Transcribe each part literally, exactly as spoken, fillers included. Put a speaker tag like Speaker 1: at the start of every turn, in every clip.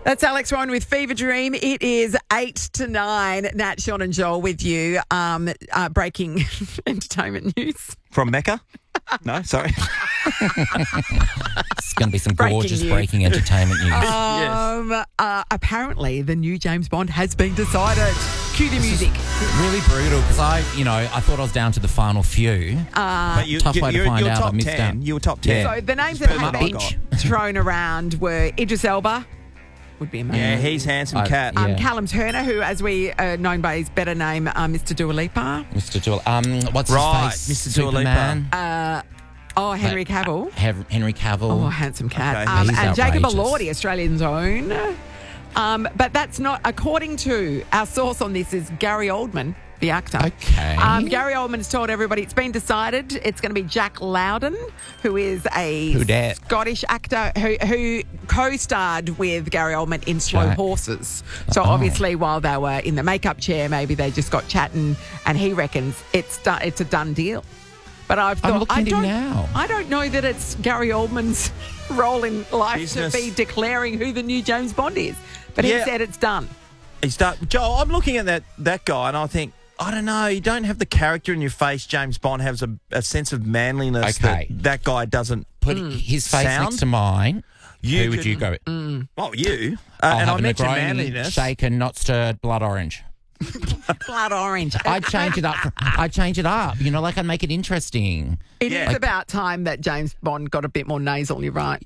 Speaker 1: That's Alex Rowan with Fever Dream. It is eight to nine. Nat, Sean and Joel with you. Um, uh, breaking entertainment news.
Speaker 2: From Mecca? No, sorry.
Speaker 3: It's going to be some
Speaker 1: Breaking
Speaker 3: gorgeous
Speaker 1: news.
Speaker 3: breaking entertainment news.
Speaker 1: Um, uh, apparently, the new James Bond has been decided. Cue the music.
Speaker 3: Really brutal because I, you know, I thought I was down to the final few.
Speaker 2: But you,
Speaker 3: Tough
Speaker 2: you,
Speaker 3: way to
Speaker 2: you're,
Speaker 3: find
Speaker 2: you're
Speaker 3: out. I
Speaker 2: top
Speaker 3: missed
Speaker 2: ten.
Speaker 3: out.
Speaker 2: You were top ten.
Speaker 1: So the names that
Speaker 2: Further
Speaker 1: have
Speaker 2: than I
Speaker 1: been
Speaker 2: got.
Speaker 1: thrown around were Idris Elba. Would be amazing.
Speaker 2: Yeah, he's handsome
Speaker 3: I-
Speaker 2: cat.
Speaker 3: yeah.
Speaker 1: Um, Callum Turner, who, as we are known by his better name, uh, Mister Dua Lipa.
Speaker 3: Mister Dua, um, what's
Speaker 2: Right,
Speaker 3: his face?
Speaker 2: Mister Dua Lipa.
Speaker 3: Superman.
Speaker 1: Uh, oh, Henry Cavill.
Speaker 3: Hev- Henry Cavill.
Speaker 1: Oh, handsome cat.
Speaker 2: Okay.
Speaker 1: Um,
Speaker 3: He's
Speaker 1: and Jacob
Speaker 3: outrageous.
Speaker 1: Elordi, Australian's own. Um, but that's not, according to our source on this, is Gary Oldman, the actor.
Speaker 3: Okay.
Speaker 1: Um, Gary Oldman has told everybody it's been decided. It's going to be Jack Lowden, who is a
Speaker 3: Who dat?
Speaker 1: Scottish actor who, who co-starred with Gary Oldman in Slow
Speaker 3: Jack.
Speaker 1: Horses. So
Speaker 3: Oh.
Speaker 1: obviously, while they were in the makeup chair, maybe they just got chatting, and he reckons it's done, it's a done deal. But I've thought,
Speaker 3: I'm looking
Speaker 1: I
Speaker 3: at him
Speaker 1: don't,
Speaker 3: now.
Speaker 1: I don't know that it's Gary Oldman's role in life
Speaker 2: Business.
Speaker 1: to be declaring who the new James Bond is. But
Speaker 2: Yeah.
Speaker 1: he said it's done.
Speaker 2: He's done. Joel, I'm looking at that, that guy and I think, I don't know, you don't have the character in your face. James Bond has a, a sense of manliness
Speaker 3: Okay.
Speaker 2: that that guy doesn't.
Speaker 3: Put his face
Speaker 2: Sound?
Speaker 3: next to mine.
Speaker 2: You
Speaker 3: Who would you
Speaker 2: can-
Speaker 3: go with?
Speaker 2: Oh, you. Uh,
Speaker 3: I'll
Speaker 2: and I
Speaker 3: have a
Speaker 2: mentioned
Speaker 3: Negroni,
Speaker 2: manliness.
Speaker 3: shaken, not stirred, blood orange.
Speaker 1: Blood orange.
Speaker 3: I'd change it up. I'd change it up. You know, like I'd make it interesting.
Speaker 1: It is
Speaker 2: Yeah.
Speaker 1: about time that James Bond got a bit more nasal, you're right.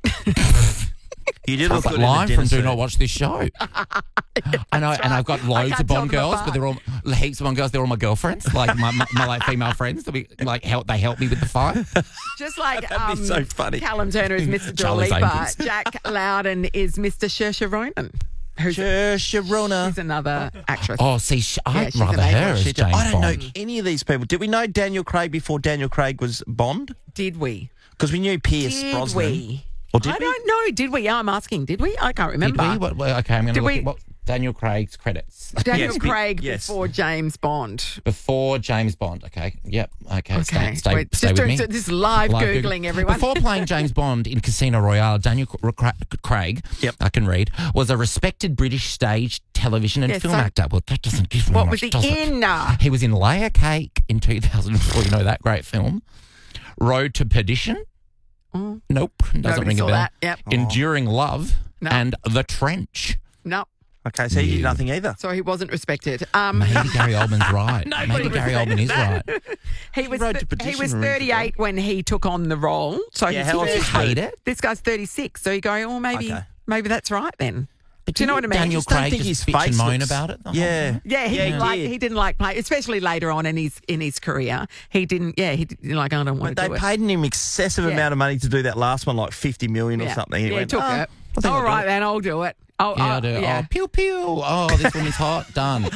Speaker 2: You did
Speaker 3: Sounds
Speaker 2: look
Speaker 3: like
Speaker 2: good in
Speaker 3: line
Speaker 2: the
Speaker 3: from
Speaker 2: dinner
Speaker 3: Do
Speaker 2: suit.
Speaker 3: Not Watch This Show. I know, and I've got loads
Speaker 1: can't
Speaker 3: of
Speaker 1: tell
Speaker 3: Bond
Speaker 1: them
Speaker 3: girls,
Speaker 1: apart.
Speaker 3: but they're all heaps of Bond girls. They're all my girlfriends, like my, my, my like female friends. That we like help. They help me with the fight.
Speaker 1: Just like
Speaker 2: That'd be
Speaker 1: um,
Speaker 2: so funny.
Speaker 1: Callum Turner is Mister Dua
Speaker 3: Charlie's
Speaker 1: Lipa,
Speaker 3: Angels.
Speaker 1: Jack Lowden is Mister Saoirse Ronan, who's
Speaker 2: Sharona.
Speaker 1: she's another actress.
Speaker 3: Oh, see, sh-
Speaker 1: Yeah,
Speaker 3: I'd
Speaker 1: she's
Speaker 3: rather
Speaker 1: amazing.
Speaker 3: her as
Speaker 2: She
Speaker 3: James
Speaker 2: did- I don't
Speaker 3: Bond.
Speaker 2: know any of these people. Did we know Daniel Craig before Daniel Craig was Bond?
Speaker 1: Did we?
Speaker 2: Because we knew Pierce
Speaker 1: Did
Speaker 2: Brosnan.
Speaker 1: we?
Speaker 2: Or did
Speaker 1: I
Speaker 2: we?
Speaker 1: don't know. Did we? I'm asking. Did we? I can't
Speaker 3: Did
Speaker 1: remember.
Speaker 3: we? What, what- okay, I'm going
Speaker 1: Did
Speaker 3: to look
Speaker 1: we-
Speaker 3: at what Daniel Craig's credits
Speaker 1: Daniel
Speaker 2: Yes, we-
Speaker 1: Craig
Speaker 2: yes.
Speaker 1: before James Bond.
Speaker 3: before James Bond. Okay, yep. Okay,
Speaker 1: Okay,
Speaker 3: stay, stay,
Speaker 1: wait,
Speaker 3: stay
Speaker 1: just
Speaker 3: with
Speaker 1: doing
Speaker 3: me.
Speaker 1: this live,
Speaker 3: Live
Speaker 1: googling
Speaker 3: Google.
Speaker 1: everyone.
Speaker 3: Before playing James Bond in Casino Royale, Daniel Cra- Cra- Craig,
Speaker 2: Yep.
Speaker 3: I can read, was a respected British stage, television and
Speaker 1: Yeah,
Speaker 3: film
Speaker 1: so-
Speaker 3: actor. Well, that doesn't give me
Speaker 1: What
Speaker 3: much,
Speaker 1: was he
Speaker 3: does it?
Speaker 1: in? Uh,
Speaker 3: He was in Layer Cake in two thousand four. You know that great film? Road to Perdition?
Speaker 1: Mm.
Speaker 3: Nope. Doesn't
Speaker 1: Nobody
Speaker 3: ring a
Speaker 1: saw
Speaker 3: bell.
Speaker 1: that. Yep.
Speaker 3: Enduring Love
Speaker 1: No.
Speaker 3: and The Trench.
Speaker 1: No.
Speaker 2: Okay, so he did
Speaker 3: You.
Speaker 2: nothing either.
Speaker 1: So he wasn't respected. Um,
Speaker 3: Maybe Gary Oldman's right.
Speaker 1: Nobody
Speaker 3: Maybe Gary
Speaker 1: respected
Speaker 3: Oldman is
Speaker 1: that.
Speaker 3: right.
Speaker 1: he was
Speaker 2: Road to
Speaker 1: th- he
Speaker 2: Perdition
Speaker 1: was
Speaker 2: rings a bell.
Speaker 1: thirty-eight when he took on the role. So
Speaker 2: Yeah,
Speaker 1: he's
Speaker 2: how old
Speaker 3: Did
Speaker 2: is
Speaker 3: you
Speaker 2: he?
Speaker 3: hate it?
Speaker 1: this guy's thirty-six. So you go, oh, maybe
Speaker 2: Okay.
Speaker 1: maybe that's right then.
Speaker 3: But
Speaker 1: Do you know what I mean?
Speaker 3: Daniel
Speaker 1: Just don't
Speaker 3: Craig
Speaker 2: think
Speaker 3: just
Speaker 2: his
Speaker 3: bitch and
Speaker 2: face
Speaker 3: moan
Speaker 2: looks-
Speaker 3: about it. the whole
Speaker 2: Yeah.
Speaker 3: time?
Speaker 1: Yeah, he
Speaker 2: Yeah,
Speaker 1: didn't
Speaker 2: he
Speaker 1: like
Speaker 2: did.
Speaker 1: he didn't like play, especially later on in his in his career. He didn't. Yeah, he did, like I don't want
Speaker 2: But
Speaker 1: to
Speaker 2: they
Speaker 1: do
Speaker 2: paid him excessive
Speaker 1: Yeah.
Speaker 2: amount of money to do that last one, like fifty million
Speaker 1: it.
Speaker 2: or
Speaker 1: Yeah.
Speaker 2: something. He
Speaker 1: yeah,
Speaker 2: went,
Speaker 1: he took
Speaker 2: "Oh,
Speaker 1: it.
Speaker 2: I think
Speaker 1: All
Speaker 2: I'll do
Speaker 1: right,
Speaker 2: it."
Speaker 1: then I'll do it. Oh,
Speaker 3: Yeah,
Speaker 1: oh,
Speaker 3: I do.
Speaker 1: yeah.
Speaker 3: Oh, pew pew. Oh, this woman's hot. Done.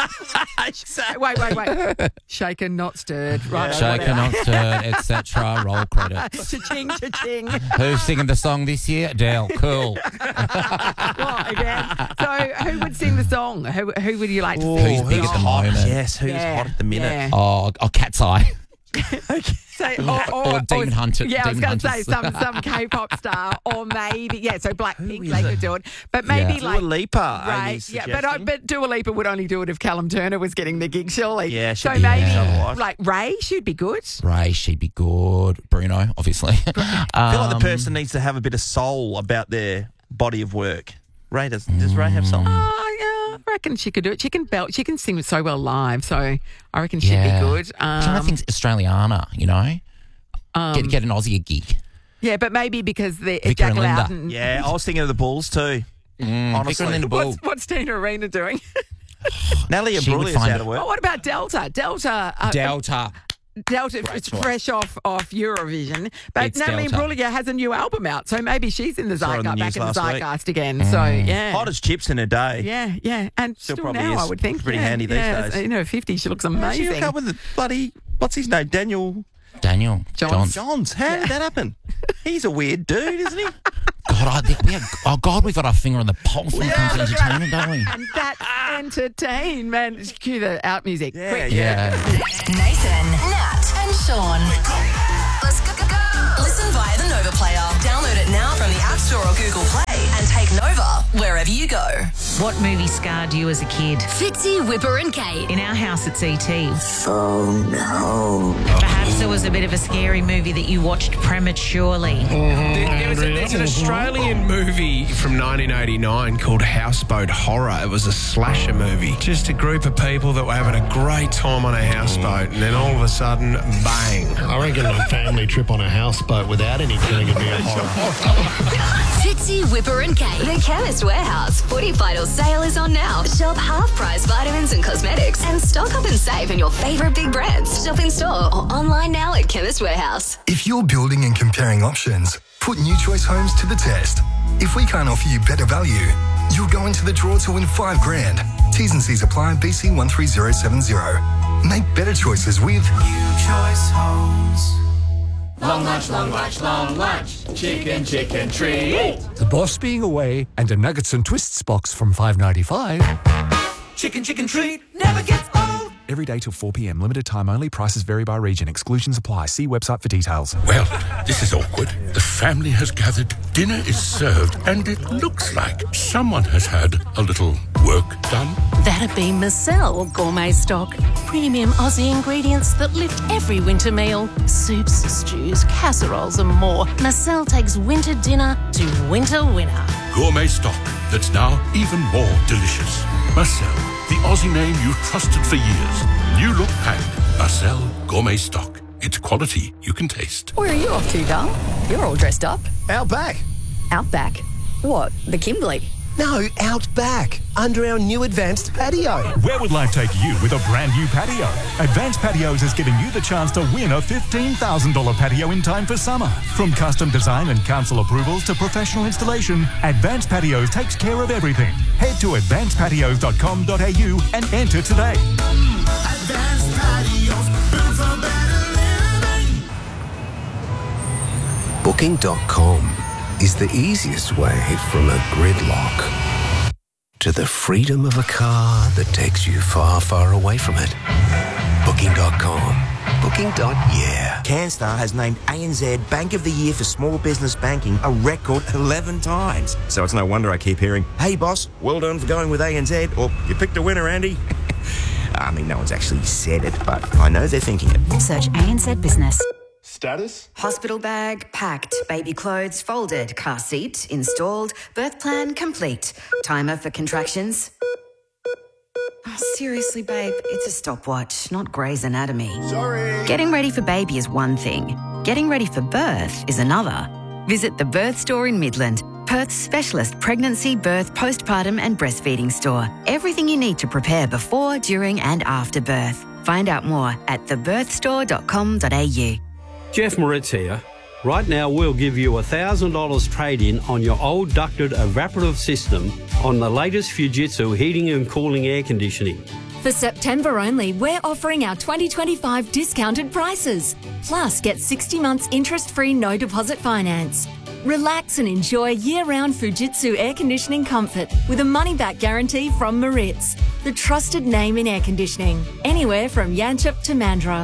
Speaker 1: Wait, wait, wait. Shaken, not stirred. Right.
Speaker 3: Shaken, not stirred, et cetera. Roll credits.
Speaker 1: Cha-ching, cha-ching.
Speaker 3: Who's singing the song this year? Dale. Cool.
Speaker 1: What, again? So who would sing the song? Who, who would you like to
Speaker 2: Oh,
Speaker 1: sing?
Speaker 3: Who's big at the
Speaker 2: hot?
Speaker 3: moment?
Speaker 2: Yes, who's
Speaker 1: Yeah,
Speaker 2: hot at the minute?
Speaker 1: yeah.
Speaker 3: Oh, oh, Cat's Eye.
Speaker 1: So, or, or,
Speaker 3: Or Demon Hunter-
Speaker 1: Yeah, I was
Speaker 3: Demon
Speaker 1: going to say
Speaker 3: Hunters.
Speaker 1: some some K-pop star, or maybe yeah. So Blackpink, they could do it, but maybe
Speaker 3: Yeah.
Speaker 1: like
Speaker 2: Dua Lipa,
Speaker 1: right,
Speaker 2: Amy's
Speaker 1: yeah. But I,
Speaker 2: suggesting.
Speaker 1: but Dua Lipa would only do it if Callum Turner was getting the gig, surely.
Speaker 2: Yeah,
Speaker 1: So
Speaker 2: she'd be
Speaker 1: maybe
Speaker 2: otherwise.
Speaker 1: like Ray, she'd be good.
Speaker 3: Ray, she'd be good. Bruno, obviously.
Speaker 2: I feel like
Speaker 3: Um,
Speaker 2: the person needs to have a bit of soul about their body of work. Ray does. Does Ray have soul?
Speaker 1: Oh, yeah, I reckon she could do it. She can belt. She can sing so well live. So I reckon she'd
Speaker 3: Yeah.
Speaker 1: be good.
Speaker 3: I'm trying to
Speaker 1: Um,
Speaker 3: think Australiana, you know?
Speaker 1: um,
Speaker 3: Get, get an Aussie a gig.
Speaker 1: yeah, but maybe because the
Speaker 3: Vicar
Speaker 1: Jack
Speaker 3: and Linda.
Speaker 1: Loudon.
Speaker 2: Yeah, I was thinking of the Bulls too.
Speaker 3: Mm,
Speaker 2: Honestly.
Speaker 3: Vicar and Linda Bull.
Speaker 1: What's, what's Tina Arena doing?
Speaker 2: Natalie
Speaker 3: She would
Speaker 2: Imbruglia's
Speaker 3: find
Speaker 2: out
Speaker 3: it-
Speaker 2: of work.
Speaker 1: Oh, what about Delta? Delta. Uh,
Speaker 3: Delta.
Speaker 1: Delta
Speaker 3: Great
Speaker 1: is
Speaker 3: choice.
Speaker 1: fresh off, off Eurovision. But
Speaker 3: It's
Speaker 1: Natalie
Speaker 3: Delta.
Speaker 1: Imbruglia has a new album out, so maybe she's in the
Speaker 2: Saw it on the
Speaker 1: zeitgeist,
Speaker 2: news
Speaker 1: back in the
Speaker 2: last week.
Speaker 1: zeitgeist again. So, yeah.
Speaker 2: Hot as chips in a day.
Speaker 1: Yeah, yeah. And
Speaker 2: Still
Speaker 1: still,
Speaker 2: probably
Speaker 1: now,
Speaker 2: is
Speaker 1: I would think.
Speaker 2: pretty
Speaker 1: yeah,
Speaker 2: handy these
Speaker 1: yeah,
Speaker 2: days.
Speaker 1: In her fifties, she looks
Speaker 2: She
Speaker 1: amazing.
Speaker 2: hooked up with the bloody, what's his name? Daniel
Speaker 3: Daniel.
Speaker 1: Johns.
Speaker 2: Johns. How did that happen? He's a weird dude, isn't he?
Speaker 3: God, I think we have, oh God, we've got our finger on the pulse when it comes to entertainment, don't we?
Speaker 1: And that's entertainment. Cue the out music.
Speaker 2: Yeah,
Speaker 1: Quick.
Speaker 2: yeah.
Speaker 4: Nathan, Nat, and Sean. Let's go, go, go. Listen via the Nova Player. Download it now from the App Store or Google Play and take Nova wherever you go. go.
Speaker 5: What movie scarred you as a kid?
Speaker 4: Fitzy, Whipper and Kate.
Speaker 5: In our house, it's E T.
Speaker 6: Oh no.
Speaker 5: Perhaps there was a bit of a scary movie that you watched prematurely.
Speaker 7: There, there was a, there's an Australian movie from nineteen eighty-nine called Houseboat Horror. It was a slasher movie. Just a group of people that were having a great time on a houseboat, and then all of a sudden, bang.
Speaker 8: I reckon a family trip on a houseboat without any killing would be a horror.
Speaker 4: Fitzy, Whipper and Kate. The Chemist Warehouse Footy Vital sale is on now. Shop half-price vitamins and cosmetics and stock up and save on your favourite big brands. Shop in store or online now at Chemist Warehouse.
Speaker 9: If you're building and comparing options, put New Choice Homes to the test. If we can't offer you better value, you'll go into the draw to win five grand. T's and C's apply. B C one three zero seven zero. Make better choices with
Speaker 10: New Choice Homes.
Speaker 11: Long lunch, long lunch, long lunch. Chicken, chicken treat.
Speaker 12: The boss being away and a nuggets and twists box from five ninety-five.
Speaker 11: Chicken, chicken treat never gets old.
Speaker 13: Every day till four p.m. Limited time only. Prices vary by region. Exclusions apply. See website for details.
Speaker 14: Well, this is awkward. The family has gathered, dinner is served, and it looks like someone has had a little work done.
Speaker 15: That'd be Marcel Gourmet Stock. Premium Aussie ingredients that lift every winter meal. Soups, stews, casseroles and more. Marcel takes winter dinner to winter winner.
Speaker 14: Gourmet stock that's now even more delicious. Marcel, the Aussie name you've trusted for years. New look packed. Marcel Gourmet Stock. It's quality you can taste.
Speaker 16: Where are you off to, Carl? You're all dressed up.
Speaker 17: Out back.
Speaker 16: Out back? What, the Kimberley?
Speaker 17: No, out back, under our new Advanced Patio.
Speaker 18: Where would life take you with a brand new patio? Advanced Patios has given you the chance to win a fifteen thousand dollars patio in time for summer. From custom design and council approvals to professional installation, Advanced Patios takes care of everything. Head to advanced patios dot com dot a u and enter today.
Speaker 10: Advanced Patios, built for better living.
Speaker 19: Booking dot com is the easiest way from a gridlock to the freedom of a car that takes you far, far away from it. Booking dot com. Booking. Yeah.
Speaker 20: CanStar has named A N Z Bank of the Year for Small Business Banking a record eleven times. So it's no wonder I keep hearing, hey boss, well done for going with A N Z, or you picked a winner, Andy. I mean, no one's actually said it, but I know they're thinking it.
Speaker 21: Search A N Z Business.
Speaker 17: Status?
Speaker 21: Hospital bag packed, baby clothes folded, car seat installed, birth plan complete. Timer for contractions. Oh, seriously, babe, it's a stopwatch, not Grey's Anatomy.
Speaker 17: Sorry.
Speaker 21: Getting ready for baby is one thing. Getting ready for birth is another. Visit the Birth Store in Midland, Perth's specialist pregnancy, birth, postpartum and breastfeeding store. Everything you need to prepare before, during and after birth. Find out more at the birth store dot com dot a u.
Speaker 22: Jeff Moritz here. Right now we'll give you one thousand dollars trade-in on your old ducted evaporative system on the latest Fujitsu heating and cooling air conditioning.
Speaker 23: For September only, we're offering our twenty twenty-five discounted prices. Plus, get sixty months interest-free no deposit finance. Relax and enjoy year-round Fujitsu air conditioning comfort with a money-back guarantee from Moritz, the trusted name in air conditioning, anywhere from Yanchep to Mandurah.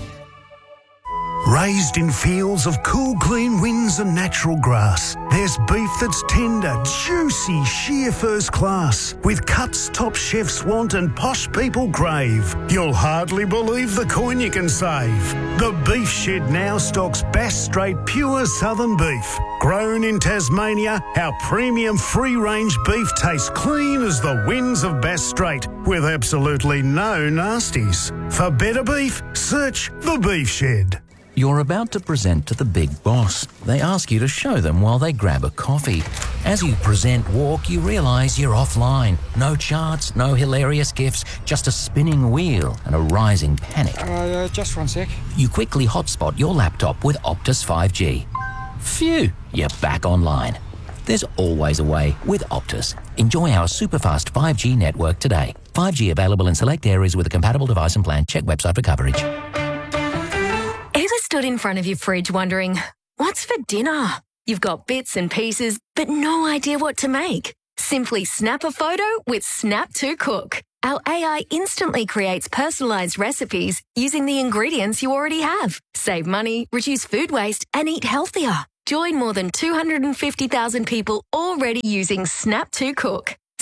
Speaker 24: Raised in fields of cool, clean winds and natural grass, there's beef that's tender, juicy, sheer first class, with cuts top chefs want and posh people crave. You'll hardly believe the coin you can save. The Beef Shed now stocks Bass Strait pure southern beef. Grown in Tasmania, our premium free-range beef tastes clean as the winds of Bass Strait, with absolutely no nasties. For better beef, search The Beef Shed.
Speaker 25: You're about to present to the big boss. They ask you to show them while they grab a coffee. As you present walk, you realise you're offline. No charts, no hilarious gifs, just a spinning wheel and a rising panic.
Speaker 26: Uh, just one sec.
Speaker 25: You quickly hotspot your laptop with Optus five G. Phew, you're back online. There's always a way with Optus. Enjoy our super-fast five G network today. five G available in select areas with a compatible device and plan. Check website for coverage.
Speaker 27: Stood in front of your fridge wondering, what's for dinner? You've got bits and pieces, but no idea what to make. Simply snap a photo with Snap to Cook. Our A I instantly creates personalised recipes using the ingredients you already have. Save money, reduce food waste, and eat healthier. Join more than two hundred fifty thousand people already using Snap to Cook.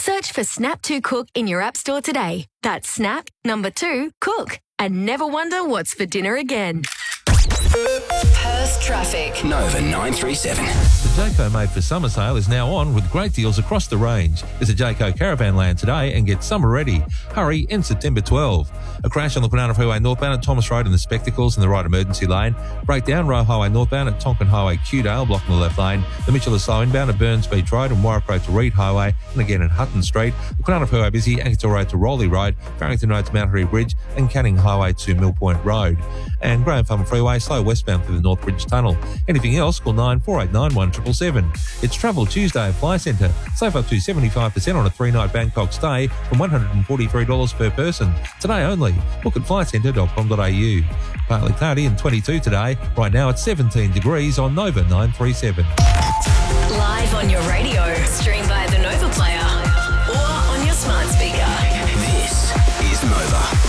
Speaker 27: Search for Snap two Cook in your app store today. That's Snap, number two, Cook. And never wonder what's for dinner again.
Speaker 4: Perth traffic.
Speaker 1: Nova nine three seven.
Speaker 2: The Jayco Made for Summer sale is now on with great deals across the range. Visit Jayco Caravan Land today and get summer ready. Hurry in September twelfth. A crash on the Kwinana Freeway northbound at Thomas Road in the Spectacles in the right emergency lane. Breakdown Roe Highway northbound at Tonkin Highway Qdale blocking the left lane. The Mitchell is slow inbound at Burns Beach Road and Warwick Road to Reed Highway. And again at Hutton Street. The Kwinana Freeway busy, Anketel Road to Rowley Road, Farrington Road to Mount Harry Bridge and Canning Highway to Mill Point Road. And Graham Farmer Freeway slow westbound through the North Bridge Tunnel. Anything else, call nine four eight nine one seven seven seven. It's Travel Tuesday at Fly Centre. Save up to seventy-five percent on a three-night Bangkok stay from one hundred forty-three dollars per person. Today only. Book at fly centre dot com dot a u. Partly cloudy and twenty-two today. Right now it's seventeen degrees on Nova nine three seven.
Speaker 4: Live on your radio. Stream via the Nova Player or on your smart speaker.
Speaker 1: This is Nova.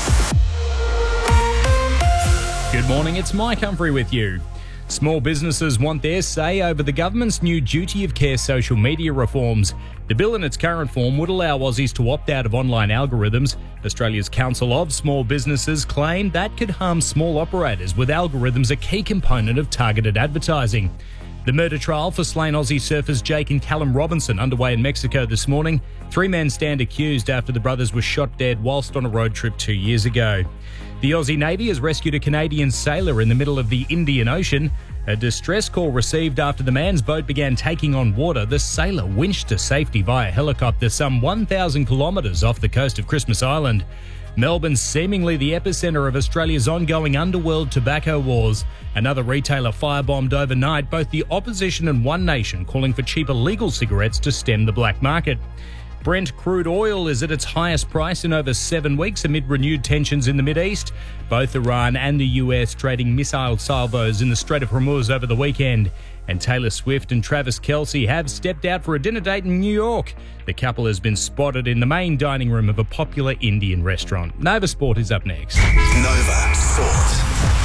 Speaker 3: Good morning, it's Mike Humphrey with you. Small businesses want their say over the government's new duty of care social media reforms. The bill in its current form would allow Aussies to opt out of online algorithms. Australia's Council of Small Businesses claim that could harm small operators, with algorithms a key component of targeted advertising. The murder trial for slain Aussie surfers Jake and Callum Robinson underway in Mexico this morning. Three men stand accused after the brothers were shot dead whilst on a road trip two years ago. The Aussie Navy has rescued a Canadian sailor in the middle of the Indian Ocean. A distress call received after the man's boat began taking on water. The sailor winched to safety via helicopter some one thousand kilometres off the coast of Christmas Island. Melbourne's seemingly the epicentre of Australia's ongoing underworld tobacco wars. Another retailer firebombed overnight, both the opposition and One Nation calling for cheaper legal cigarettes to stem the black market. Brent crude oil is at its highest price in over seven weeks amid renewed tensions in the Mideast. Both Iran and the U S trading missile salvos in the Strait of Hormuz over the weekend. And Taylor Swift and Travis Kelce have stepped out for a dinner date in New York. The couple has been spotted in the main dining room of a popular Indian restaurant. Nova Sport is up next.
Speaker 1: Nova Sport.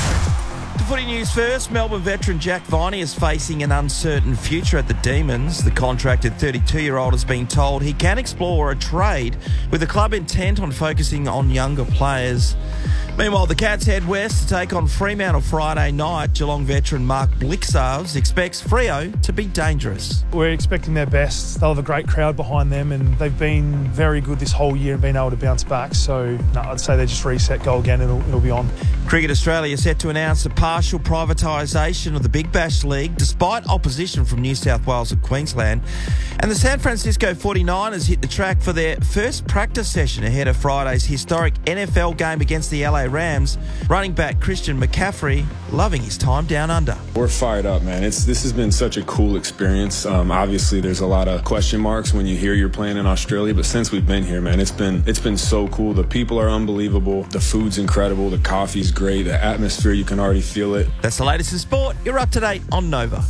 Speaker 5: Footy news first. Melbourne veteran Jack Viney is facing an uncertain future at the Demons. The contracted thirty-two-year-old has been told he can explore a trade, with the club intent on focusing on younger players. Meanwhile, the Cats head west to take on Fremantle Friday night. Geelong veteran Mark Blixarves expects Freo to be dangerous.
Speaker 6: We're expecting their best. They'll have a great crowd behind them, and they've been very good this whole year and been able to bounce back. So, no, I'd say they just reset, go again, and it'll, it'll be on.
Speaker 5: Cricket Australia set to announce a partial privatisation of the Big Bash League, despite opposition from New South Wales and Queensland. And the San Francisco forty-niners hit the track for their first practice session ahead of Friday's historic N F L game against the L A Rams. Running back Christian McCaffrey loving his time down under.
Speaker 7: We're fired up, man. It's This has been such a cool experience. Um, obviously, there's a lot of question marks when you hear you're playing in Australia, but since we've been here, man, it's been it's been so cool. The people are unbelievable. The food's incredible. The coffee's great. The atmosphere, you can already feel it.
Speaker 5: That's the latest in sport. You're up to date on Nova.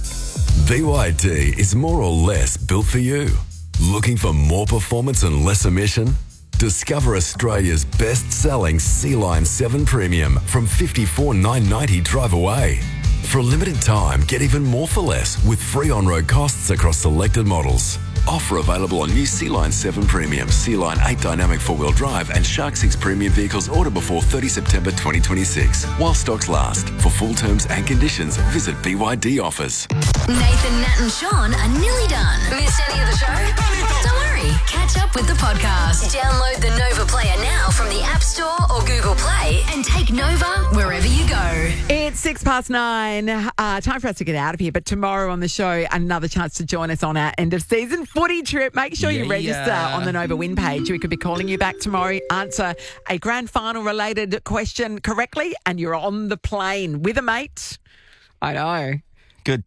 Speaker 26: B Y D is more or less built for you. Looking for more performance and less emission? Discover Australia's best-selling C-Line seven Premium from fifty-four thousand nine hundred ninety dollars drive away. For a limited time, get even more for less with free on-road costs across selected models. Offer available on new C-Line seven Premium, C-Line eight Dynamic four-wheel drive and Shark six Premium vehicles ordered before thirtieth September twenty twenty-six. While stocks last. For full terms and conditions, visit B Y D offers.
Speaker 4: Nathan, Nat and Sean are nearly done. Missed any of the show? Don't worry. Catch up with the podcast. Download the Nova Player now from the App Store or Google Play and take Nova wherever you go.
Speaker 28: It's six past nine. Uh, time for us to get out of here. But tomorrow on the show, another chance to join us on our end of season footy trip. Make sure you
Speaker 3: Yeah.
Speaker 28: register on the Nova Win page. We could be calling you back tomorrow. Answer a grand final related question correctly, and you're on the plane with a mate. I know.
Speaker 5: Good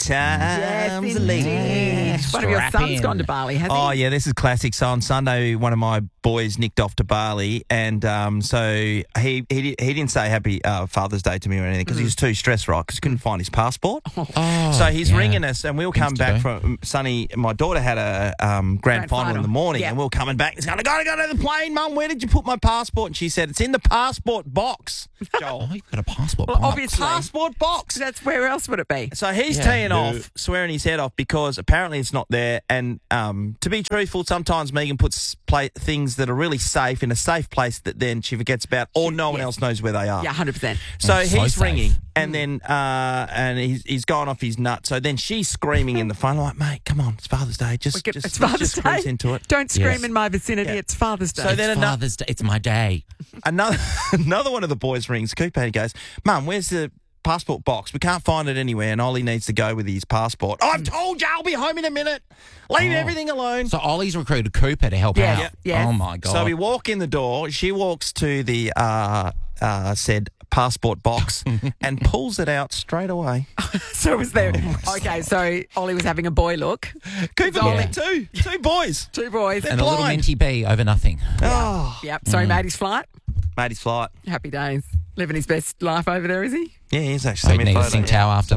Speaker 5: times,
Speaker 28: Yes,
Speaker 5: ladies.
Speaker 28: indeed. One of your sons gone to Bali, has he?
Speaker 5: Oh, yeah, this is classic. So on Sunday, one of my boys nicked off to Bali, and um, so he he di- he didn't say Happy uh, Father's Day to me or anything because he was too stressed, right? Because he couldn't find his passport.
Speaker 8: Oh,
Speaker 5: so he's
Speaker 8: yeah.
Speaker 5: ringing us, and we'll come
Speaker 8: Things to
Speaker 5: back
Speaker 8: do.
Speaker 5: from Sonny. My daughter had a um, grand,
Speaker 28: Grand
Speaker 5: final,
Speaker 28: final.
Speaker 5: in the morning,
Speaker 28: Yeah.
Speaker 5: and we we're coming back. He's going, I gotta go to the plane, Mum. Where did you put my passport? And she said, it's in the passport box. Joel.
Speaker 8: Oh, you've got a passport
Speaker 28: Well,
Speaker 8: box.
Speaker 28: obviously.
Speaker 5: Passport box.
Speaker 28: That's where else would it be?
Speaker 5: So he's
Speaker 8: Yeah.
Speaker 5: teeing off, swearing his head off because apparently it's not there. And um, to be truthful, sometimes Megan puts play- things that are really safe in a safe place that then she forgets about, or no one
Speaker 28: Yes.
Speaker 5: else knows where they are.
Speaker 28: Yeah, one hundred percent.
Speaker 5: So
Speaker 8: Oh, so
Speaker 5: he's
Speaker 8: safe.
Speaker 5: ringing, and then uh, and he's he's gone off his nut. So then she's screaming in the phone, like, "Mate, come on, it's Father's Day. Just,
Speaker 28: We could-
Speaker 5: just,
Speaker 28: it's
Speaker 5: let's
Speaker 28: Father's
Speaker 5: just squeeze
Speaker 28: Day.
Speaker 5: into it."
Speaker 28: Don't scream
Speaker 8: Yes.
Speaker 28: in my vicinity.
Speaker 5: Yeah.
Speaker 28: It's Father's Day.
Speaker 5: So then
Speaker 8: It's
Speaker 5: ano-
Speaker 8: Father's Day. It's my day.
Speaker 5: Another another one of the boys rings Cooper and he goes, Mum, where's the passport box? We can't find it anywhere, and Ollie needs to go with his passport. I've told you I'll be home in a minute. Leave
Speaker 8: Oh.
Speaker 5: everything alone.
Speaker 8: So Ollie's recruited Cooper to help
Speaker 28: Yeah.
Speaker 8: out.
Speaker 28: Yeah. Yes.
Speaker 8: Oh, my God.
Speaker 5: So we walk in the door. She walks to the uh, uh, said passport box and pulls it out straight away.
Speaker 28: So was there. Okay, so Ollie was having a boy look.
Speaker 5: Cooper
Speaker 28: Ollie-
Speaker 5: got two, two boys.
Speaker 28: Two boys.
Speaker 8: and a little
Speaker 5: blind.
Speaker 8: minty bee over nothing.
Speaker 5: Oh,
Speaker 28: Yep. So he made his flight.
Speaker 5: made his flight.
Speaker 28: Happy days. Living his best life over there, is he?
Speaker 5: Yeah, he's actually
Speaker 8: So
Speaker 5: sent
Speaker 8: he'd
Speaker 5: me a
Speaker 8: need a
Speaker 5: photo.
Speaker 8: Tsingtao after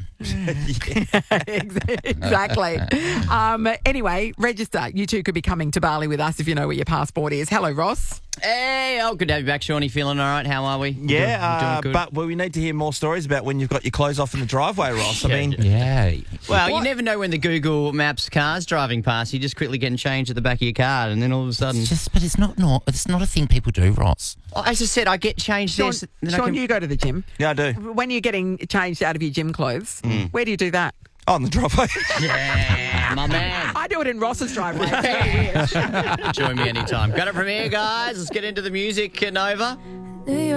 Speaker 5: Have a good
Speaker 8: that.
Speaker 5: time.
Speaker 28: exactly. Um, anyway, register. You two could be coming to Bali with us if you know where your passport is. Hello, Ross.
Speaker 9: Hey, oh, good to have you back, Shawnee. Feeling all right? How are we? You doing-
Speaker 5: Yeah,
Speaker 9: you doing
Speaker 5: uh,
Speaker 9: good?
Speaker 5: but well, we need to hear more stories about when you've got your clothes off in the driveway, Ross. I
Speaker 9: Yeah,
Speaker 5: mean,
Speaker 8: Yeah.
Speaker 9: well,
Speaker 5: What?
Speaker 9: you never know when the Google Maps car's driving past. You just quickly getting changed at the back of your car, and then all of a sudden,
Speaker 8: It's just, but it's not, not, it's not a thing people do, Ross.
Speaker 9: Oh, as I said, I get changed
Speaker 28: Sean,
Speaker 9: there. so then I
Speaker 28: Sean
Speaker 9: can-
Speaker 28: you go to the gym.
Speaker 5: yeah, I do.
Speaker 28: When you're getting changed out of your gym clothes, where do you do that?
Speaker 5: Oh, on the driveway.
Speaker 9: yeah, my man.
Speaker 28: I do it in Ross's driveway.
Speaker 9: Join me anytime. Got it from here, guys. Let's get into the music, Nova.